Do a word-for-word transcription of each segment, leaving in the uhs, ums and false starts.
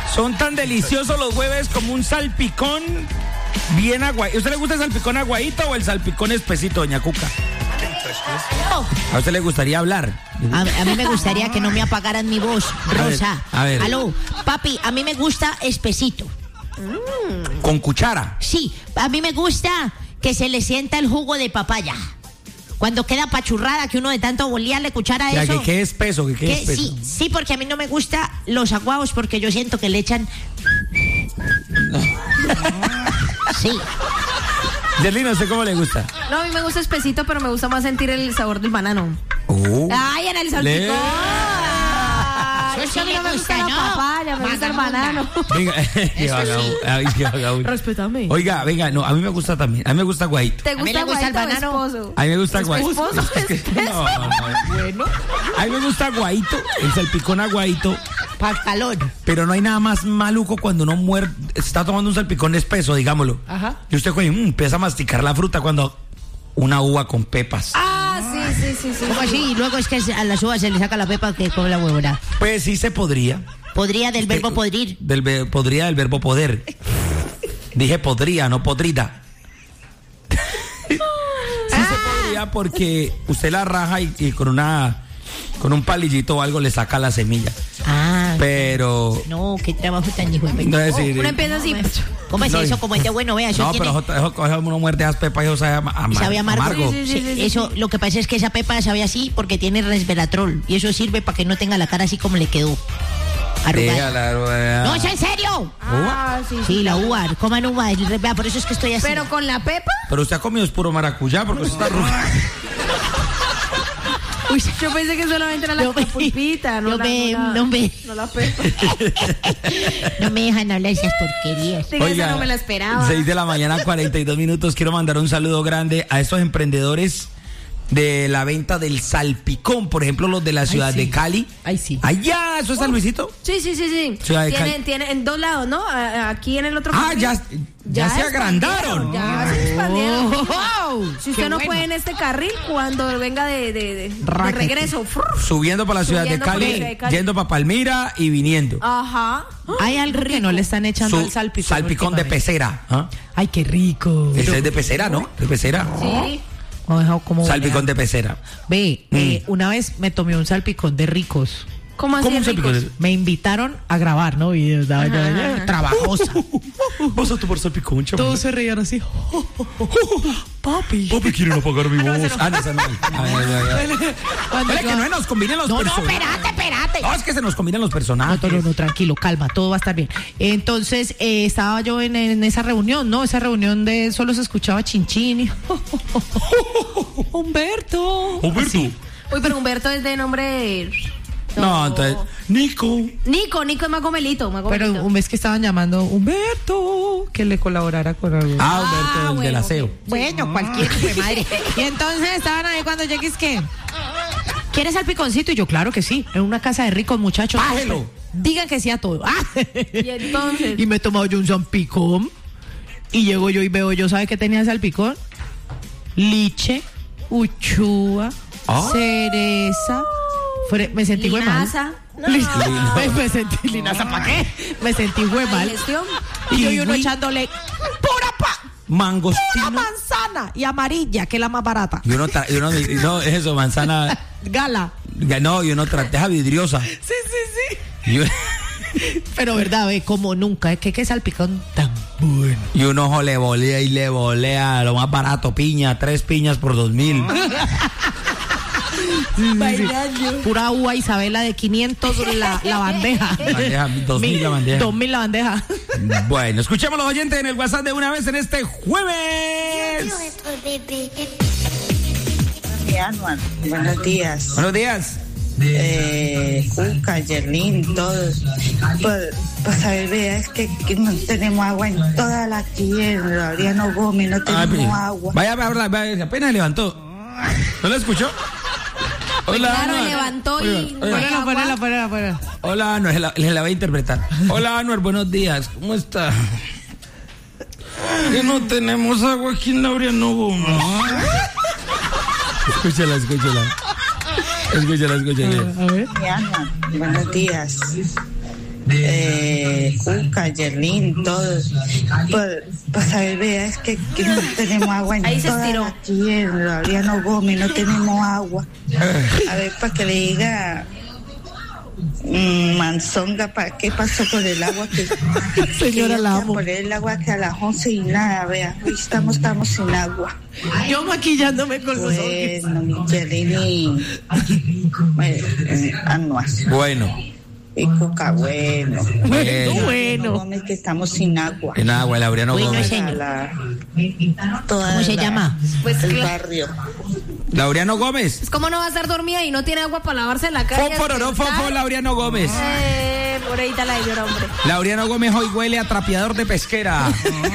Son tan deliciosos los huevos como un salpicón bien aguadito. ¿A usted le gusta el salpicón aguadito o el salpicón espesito, doña Cuca? ¿A usted le gustaría hablar? A, a mí me gustaría que no me apagaran mi voz, Rosa. A ver, a ver. Aló, papi, a mí me gusta espesito. Mm. ¿Con cuchara? Sí, a mí me gusta que se le sienta el jugo de papaya. Cuando queda pachurrada, que uno de tanto bolearle cuchara a Ya, eso. que quede espeso, que quede que, espeso. sí, sí, porque a mí no me gustan los aguados porque yo siento que le echan... No. Sí. Yerlina, ¿a usted cómo le gusta? No, a mí me gusta espesito, pero me gusta más sentir el sabor del banano. Uh, ¡Ay, en el salpicón! le- Ay, es que a mí no me gusta la papaya, me gusta el banano. Venga, qué vagabundo. Ay, qué vagabundo. Respétame. Oiga, venga, no, a mí me gusta también. A mí me gusta guayito. ¿Te mí gusta le gusta el guayito o banano. esposo? A mí me gusta guayito. Esposo, Es que- espeso. no, no, Bueno, a mí me gusta guayito, el salpicón aguadito. para el calor. Pero no hay nada más maluco cuando uno muerde, está tomando un salpicón espeso, digámoslo. Ajá. Y usted coge, mm, empieza a masticar la fruta cuando una uva con pepas. Ah, sí, sí, sí, sí. ¿Cómo así? Y luego es que a las uvas se le saca la pepa que come la huevona. Pues sí se podría. Podría del verbo Eh, podrir. Del ve- podría del verbo poder. Dije podría, no podrida. Sí se podría porque usted la raja y, y con una con un palillito o algo le saca la semilla. Ah. Pero No, qué trabajo tan hijo de pe- no es decir, Uno empieza así. ¿Cómo es No, eso? y- Como este bueno, vea, eso no, tiene... pero eso, eso, eso uno muerde las pepas y eso sabe ama- ama- sabe amargo. amargo. Sí, sí, sí, Sí, sí, eso, lo que pasa es que esa pepa sabe así porque tiene resveratrol y eso sirve para que no tenga la cara así como le quedó. Arrugada. Déjala, No, es en serio. Ah, sí, Sí, la uva, coman uva, el re- vea, por eso es que estoy así. Pero con la pepa. Pero usted ha comido es puro maracuyá porque usted está arrugado. Uy, yo pensé que solamente era la, No la me- pulpita, no, no la, me- no, la, no me- no la pepa. No me dejan hablar esas porquerías. Diga, esa no me la esperaba. seis de la mañana, cuarenta y dos minutos. Quiero mandar un saludo grande a estos emprendedores de la venta del salpicón. Por ejemplo, los de la ciudad sí. de Cali. Ay, sí. Allá, ¿eso es San Luisito? Sí, sí, sí, sí. Ciudad de Tienen, Cali. tienen en dos lados, ¿no? A- Aquí en el otro. Ah, carril. ya, ya, se agrandaron. Ya se expandieron. Oh, Si usted qué no bueno. puede en este carril, cuando venga de, de, de, de Raquete. regreso. frr, Subiendo para la ciudad de Subiendo por la Cali, ciudad de Cali. yendo para Palmira y viniendo. Ajá. Hay algo que no le están echando Su al salpicón. salpicón de últimamente. pecera. ¿Ah? Ay, qué rico. Ese es de pecera, ¿no? De pecera. Sí. Ojo, cómo Salpicón huele. de pecera. Ve, Mm. eh, una vez me tomé un salpicón de ricos. ¿Cómo así? ¿Cómo un ricos? salpicón? Me invitaron a grabar, ¿no? Videos, da- Ajá, da- da- ajá. trabajosa. Vas a tomar salpicón, chaval. Todos se reían así. Papi. Papi, quieren apagar mi voz. Ah, no, esa no. Ay, ay, ay. Cuando Oye, yo- que no nos combinan los No, no, personajes. espérate, espérate. No, es que se nos combinan los No, personajes. no, no, no, tranquilo, calma, todo va a estar bien. Entonces, eh, estaba yo en, en esa reunión, ¿no? Esa reunión de solo se escuchaba chinchín y... Humberto. Humberto. Así. Uy, pero Humberto es de nombre. No, entonces, Nico. Nico, Nico es más gomelito, más Pero gomelito. un mes que estaban llamando Humberto, que le colaborara con algo. Ah, Humberto, el bueno, del aseo. ok. Bueno, cualquier hijo de madre. Y entonces estaban ahí cuando llegué, es que... ¿Quieres salpiconcito? Y yo, claro que sí. En una casa de ricos muchachos. Pájelo. Digan que sí a todo. Ah. Y entonces. Y me he tomado yo un salpicón. Y llego yo y veo, yo, ¿sabe qué tenía salpicón? Liche, uchúa, Ah. cereza. Fre- me sentí güey mal. Linaza. Li- me, me sentí linaza, ¿para qué? Me sentí güey La mal. digestión. Y yo y uno Kiwi. echándole pura pa, pura Mangostino. manzana y amarilla, que es la más barata. Y uno, tra- y uno, no, eso, manzana. Gala. No, y uno trateja vidriosa. Sí, sí, sí. Y, Pero verdad, ve, como nunca, es que qué salpicón tan bueno. y uno ojo le volea y le volea lo más barato, piña, tres piñas por dos mil. Pura uva Isabela de quinientos la, la bandeja. Bandeja, dos mil la bandeja. dos mil la bandeja. Bueno, escuchemos a los oyentes en el WhatsApp de una vez en este jueves. Anual. Buenos días. Buenos días. Eh, Cuca, Yerlín, todos. Pues, pues a ver, vea, es que, que no tenemos agua en toda la tierra. Ariano Gómez, no Ah, tenemos pi- agua. Vaya a hablar, vaya, apenas levantó. ¿No lo escuchó? Hola, Claro, Anuar. levantó y. Oiga, oiga. Ponela, ponela, ponela, ponela. Hola, Anuar, se la, se la voy a interpretar. Hola, Anuar, buenos días. ¿Cómo está? Que no tenemos agua aquí en Laureano Gómez. Escúchala, escúchala. Escúchala, escúchala. A ver. Ana, buenos días. eh, Cuca, Yerlin, todos. Pues, pues a ver, vea, es que, que no tenemos agua en Ahí se toda estiró. la tierra, Laureano Gómez, no tenemos agua. A ver, para que le diga mm, Manzonga, ¿para qué pasó con el agua? Que, Señora, que la ya amo. poner el agua que a las once y nada, vea, hoy estamos, estamos sin agua. Yo maquillándome con los ojos. Bueno, mi Yerlin y bueno, eh, Anuar. Bueno, Y Cuca, bueno. bueno. Bueno. Gómez, que estamos sin agua. En agua, Laureano Bueno, Gómez. señor. La- toda ¿Cómo se la- llama? Pues el claro. barrio. Laureano Gómez. ¿Cómo no va a estar dormida y no tiene agua para lavarse la cara? y Fósforo, no despertar? fósforo, Laureano Gómez. Eh, por ahí está la llora, hombre. Laureano Gómez hoy huele a trapeador de pesquera.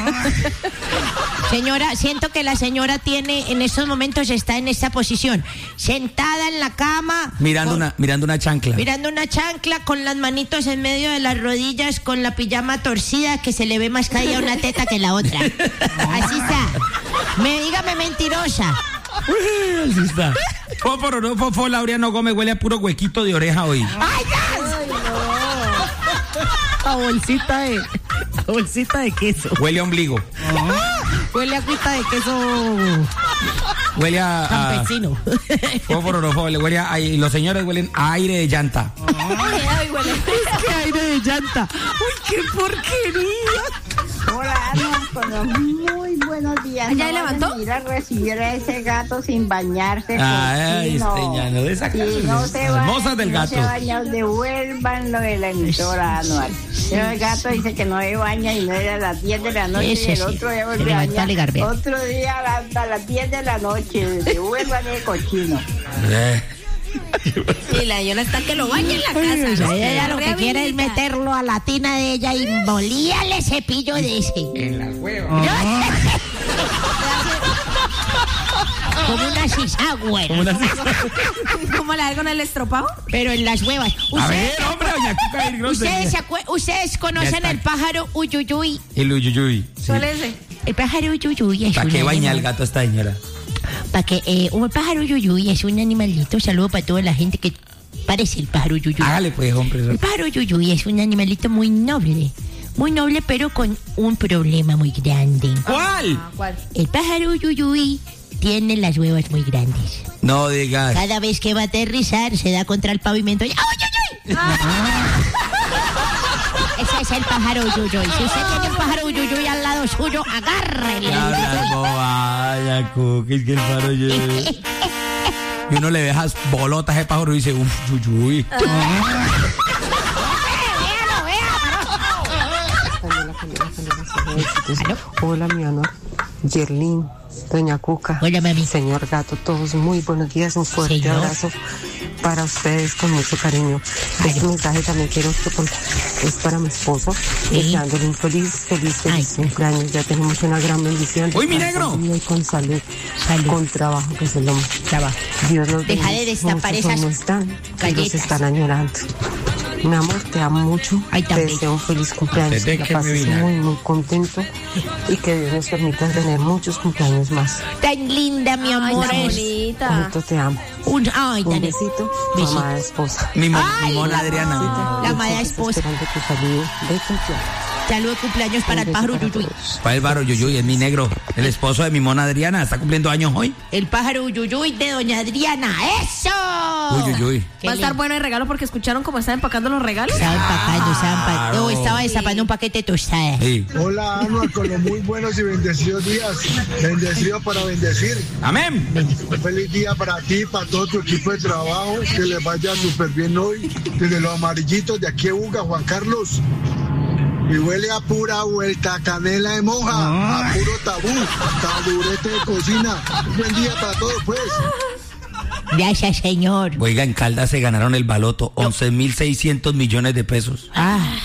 Señora, siento que la señora tiene, en estos momentos está en esta posición, sentada en la cama, Mirando con- una, mirando una chancla. mirando una chancla con las manitos en medio de las rodillas, con la pijama torcida que se le ve más caída una teta que la otra. Así está. Me dígame mentirosa. Así está. Fósforo, no fósforo, Laureano Gómez huele a puro huequito de oreja hoy. A bolsita de, a bolsita de queso. Huele a ombligo. Huele a agüita de queso Huele a. a campesino. fósforo, no fósforo, huele a. ay, los señores huelen a aire de llanta. Ay, huele. ¡Qué aire de llanta! ¡Uy, qué porquería! Hola, Ana, con los muy buenos días. ¿Ya No levantó? van a ir a recibir a ese gato sin bañarse. Ay, cochino. este ñano de esa Si casa. no se Las va, mozas del si no gato. se baña, devuelvan lo de la emisora anual. Pero el gato dice que no se baña y no era a las diez de la noche Ese y el sí, otro día se volvió a levantó a bañar. alegarbear. Otro día hasta las diez de la noche. Devuelvan el cochino. Eh, Sí, la llora está que lo bañe en la casa. ¿no? Ella La lo que quiere es rehabilita. meterlo a la tina de ella y molíale cepillo de ese. Como una cisagüera. ¿Cómo la hago con el estropado? Pero en las huevas. a ver, Ustedes, hombre, doña Cuca ir ustedes, grosería. se acue- ustedes Ya conocen está. el pájaro uyuyuy. El uyuyuy. Sí. ¿Cuál es ese? El pájaro uyuyuy es ¿Para un qué baña el animal- gato esta señora? Para que eh, un pájaro uyuyuy es un animalito. Saludo para toda la gente que parece el pájaro uyuyuy. Hágale pues, hombre. El pájaro uyuyuy es un animalito muy noble. Muy noble, pero con un problema muy grande. ¿Cuál? ¿Cuál? El pájaro uyuyuy tiene las huevas muy grandes. No digas. Cada vez que va a aterrizar se da contra el pavimento y ¡ay, ay, ay! Ese es el pájaro uyuyuy. Si usted tiene un pájaro uyuyuy al lado suyo, agárrele. Habla bobaya, Cuca, es que el pájaro uyuyuy. Y uno le dejas bolotas de pájaro y dice, uff, uyuyuy. Hola, mi amor. Yerlin, doña Cuca. Hola, mami. Señor Gato, todos muy buenos días. Un fuerte Señor. abrazo para ustedes con mucho cariño. Este mensaje también quiero que con- es para mi esposo. Sí. Deseándole un feliz, feliz, feliz Ay. cumpleaños. Ya tenemos una gran bendición. ¡Uy, mi Estar negro! con vida y con salud. Salud. Con trabajo, que es lo más. Trabajo. Dios los Deja de bendiga. destapar Muchos esas no están, que los galletas. están añorando. Mi amor, te amo mucho. Ay, te también. deseo un feliz cumpleaños. Desde Que la que me pases vine. muy, muy contento y que Dios nos permita tener muchos cumpleaños más. Tan linda, mi amor. Ay, es bonita. Tanto te amo. un, ay, Un tan besito, tu Besito. amada esposa. Mi, mo- Ay, mi mona la- Adriana. La Yo amada siempre esposa. Esperando tu saludo de cumpleaños. Saludo de cumpleaños para el Un beso pájaro para uyuyuy. todos. ¿Cuál es el pájaro uyuyuy? Es mi negro. El esposo de mi mona Adriana. Está cumpliendo años hoy. El pájaro uyuyuy de doña Adriana. ¡Eso! Uyuyuy. Qué Va a estar lindo. bueno el regalo porque escucharon cómo están empacando los regalos. Estaba empacando, estaba empacando. Claro. No, estaba destapando un paquete de tostadas. Sí. Hola, Anuar, con los muy buenos y bendecidos días. Bendecido para bendecir. Amén. Un feliz día para ti, para todo tu equipo de trabajo. Que les vaya súper bien hoy. Desde los amarillitos de aquí a Buga, Juan Carlos. Y huele a pura vuelta, canela de moja, a puro tabú, taburete de cocina. Un buen día para todos, pues. Gracias, señor. Oiga, en Caldas se ganaron el baloto. once mil seiscientos millones de pesos. Ah,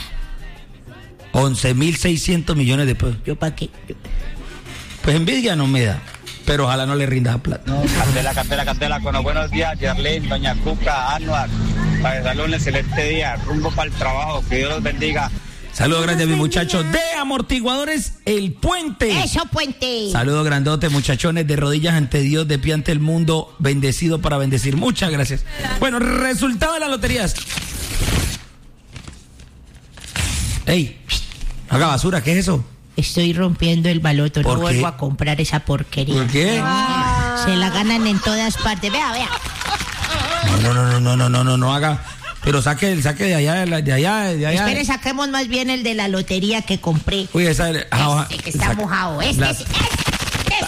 once mil seiscientos millones de pesos. ¿yo para qué? Pues envidia no me da. Pero ojalá no le rinda plata. Candela, Candela, Candela, con los buenos días, Yerlin, doña Cuca, Anuar, para que salga un excelente día, rumbo para el trabajo, que Dios los bendiga. Saludos grandes a mis muchachos de Amortiguadores El Puente. Eso, puente. Saludos grandote, muchachones, de rodillas ante Dios, de pie ante el mundo, bendecido para bendecir. Muchas gracias. Bueno, resultado de las loterías. Ey, haga basura, ¿qué es eso? Estoy rompiendo el baloto, no ¿Por qué? vuelvo a comprar esa porquería. ¿Por qué? Se la ganan en todas partes. Vea, vea. No, no, no, no, no, no, no, no haga. Pero saque, saque de allá, de, la- de allá, de allá. Espere, saquemos más bien el de la lotería que compré. Uy, esa. Ah, Este que está saca- mojado. Este, la- es- este